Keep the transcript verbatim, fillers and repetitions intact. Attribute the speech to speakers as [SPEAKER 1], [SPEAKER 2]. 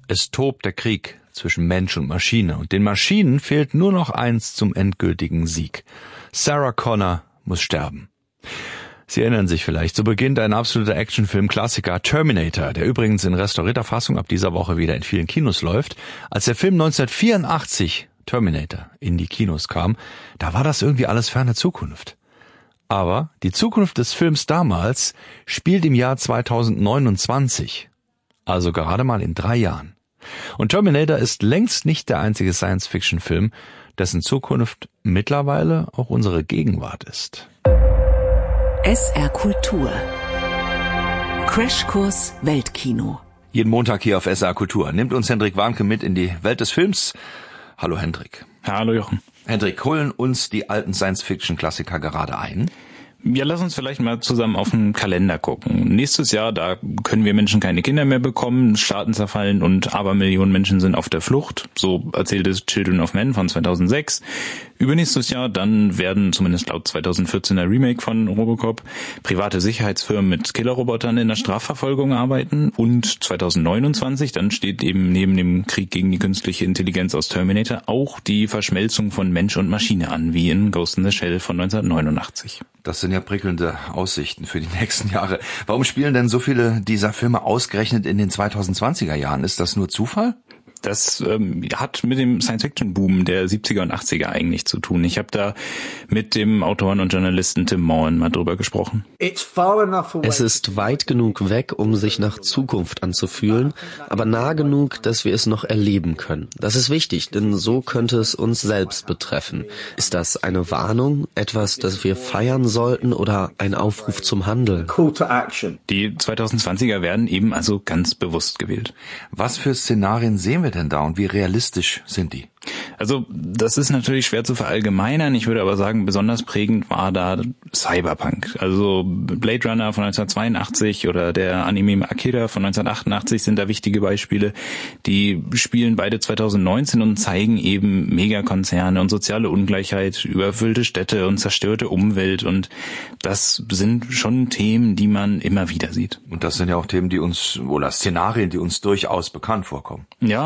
[SPEAKER 1] Es tobt der Krieg zwischen Mensch und Maschine und den Maschinen fehlt nur noch eins zum endgültigen Sieg. Sarah Connor muss sterben. Sie erinnern sich vielleicht, so beginnt ein absoluter Actionfilm-Klassiker, Terminator, der übrigens in restaurierter Fassung ab dieser Woche wieder in vielen Kinos läuft. Als der Film neunzehnhundertvierundachtzig, Terminator, in die Kinos kam, da war das irgendwie alles ferne Zukunft. Aber die Zukunft des Films damals spielt im Jahr zweitausendneunundzwanzig, also gerade mal in drei Jahren. Und Terminator ist längst nicht der einzige Science-Fiction-Film, dessen Zukunft mittlerweile auch unsere Gegenwart ist.
[SPEAKER 2] S R Kultur. Crashkurs Weltkino.
[SPEAKER 1] Jeden Montag hier auf S R Kultur nimmt uns Hendrik Warnke mit in die Welt des Films. Hallo Hendrik.
[SPEAKER 3] Hallo Jochen.
[SPEAKER 1] Hendrik, holen uns die alten Science-Fiction-Klassiker gerade ein?
[SPEAKER 3] Ja, lass uns vielleicht mal zusammen auf den Kalender gucken. Nächstes Jahr, da können wir Menschen keine Kinder mehr bekommen, Staaten zerfallen und Abermillionen Menschen sind auf der Flucht. So erzählt es Children of Men von zweitausendsechs. Übernächstes Jahr, dann werden, zumindest laut zweitausendvierzehner Remake von Robocop, private Sicherheitsfirmen mit Killerrobotern in der Strafverfolgung arbeiten. Und zweitausendneunundzwanzig, dann steht eben neben dem Krieg gegen die künstliche Intelligenz aus Terminator auch die Verschmelzung von Mensch und Maschine an, wie in Ghost in the Shell von neunzehnhundertneunundachtzig.
[SPEAKER 1] Das sind ja prickelnde Aussichten für die nächsten Jahre. Warum spielen denn so viele dieser Filme ausgerechnet in den zweitausendzwanziger Jahren? Ist das nur Zufall?
[SPEAKER 3] Das ähm, hat mit dem Science-Fiction-Boom der siebziger und achtziger eigentlich zu tun. Ich habe da mit dem Autoren und Journalisten Tim Moran mal drüber gesprochen.
[SPEAKER 4] Es ist weit genug weg, um sich nach Zukunft anzufühlen, aber nah genug, dass wir es noch erleben können. Das ist wichtig, denn so könnte es uns selbst betreffen. Ist das eine Warnung, etwas, das wir feiern sollten oder ein Aufruf zum Handeln?
[SPEAKER 3] Die zweitausendzwanziger werden eben also ganz bewusst gewählt.
[SPEAKER 1] Was für Szenarien sehen wir denn da und wie realistisch sind die?
[SPEAKER 3] Also das ist natürlich schwer zu verallgemeinern. Ich würde aber sagen, besonders prägend war da Cyberpunk. Also Blade Runner von neunzehnhundertzweiundachtzig oder der Anime Akira von neunzehnhundertachtundachtzig sind da wichtige Beispiele. Die spielen beide zweitausendneunzehn und zeigen eben Megakonzerne und soziale Ungleichheit, überfüllte Städte und zerstörte Umwelt. Und das sind schon Themen, die man immer wieder sieht.
[SPEAKER 1] Und das sind ja auch Themen, die uns, oder Szenarien, die uns durchaus bekannt vorkommen.
[SPEAKER 3] Ja,